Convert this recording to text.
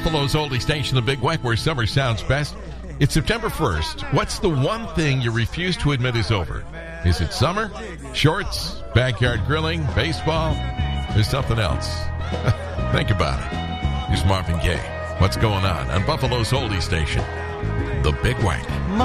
Buffalo's oldie station, The Big Whack, where summer sounds best. It's September 1st. What's the one thing you refuse to admit is over? Is it summer, shorts, backyard grilling, baseball? There's something else. Think about it. Here's Marvin Gaye. What's going on Buffalo's oldie station, The Big Whack.